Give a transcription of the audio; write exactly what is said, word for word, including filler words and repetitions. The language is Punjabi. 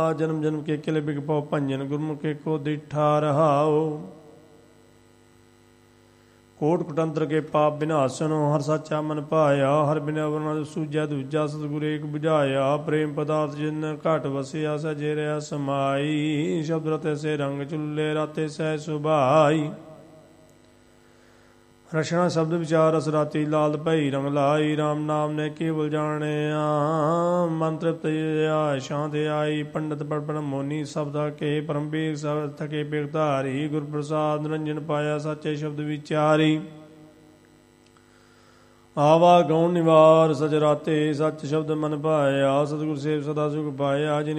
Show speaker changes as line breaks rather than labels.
ਜਨਮ ਜਨਮ ਕੇ ਕਿਲੇ ਬਿਗ ਪਉ ਭੰਜਨ ਗੁਰਮੁਖੇ ਕੋ ਦਿਠਾ ਰਹਾਓ। ਕੋਟ ਕੁਟੰਤਰ ਕੇ ਪਾਪ ਵਿਨਾਸ਼ਨੋ ਹਰ ਸਾਚਾ ਮਨ ਭਾਇਆ। ਹਰ ਬਿਨਾ ਵਰਨਾ ਸੂਝਿਆ ਦੂਜਾ ਸਤਿਗੁਰ ਏਕ ਬੁਝਾਇਆ। ਪ੍ਰੇਮ ਪਦਾਰਥ ਜਿਨ ਘਟ ਵਸਿਆ ਸਜੇ ਰਿਆ ਸਮਾਈ। ਸ਼ਬਦ ਰਤੇ ਸੇ ਰੰਗ ਚੁੱਲੇ ਰਾਤੇ ਸਹਿ ਸੁਭਾਈ। ਰਸ਼ਨਾ ਸ਼ਬਦ ਵਿਚਾਰ ਰਸ ਰਾਤੀ ਲਾਲ ਭਈ ਰੰਗ ਲਾਈ। ਰਾਮ ਨਾਮ ਨੇ ਕੇਵਲ ਜਾਣਿਆ ਮਨ ਤ੍ਰਿਪਤ ਆ ਸ਼ਾਂਤ ਆਈ। ਪੰਡਤ ਪੜ ਪੜ ਮੋਨੀ ਸ਼ਬਦਾ ਕੇ ਪਰਮ ਬੇਗ ਸਬਦ ਥਕੇ ਬੇਗਧਾਰੀ। ਗੁਰ ਪ੍ਰਸਾਦ ਨਿਰੰਜਨ ਪਾਇਆ ਸਾਚੇ ਸ਼ਬਦ ਵਿਚਾਰੀ। ਆਵਾ ਗਉਣ ਨਿਵਾਰ ਸਚ ਰਾਤੇ ਸੱਚ ਸ਼ਬਦ ਮਨ ਭਾਇਆ। ਸਤਿਗੁਰ ਸੇਵ ਸਦਾ ਸੁਖ ਪਾਇਆ। ਜਿਨ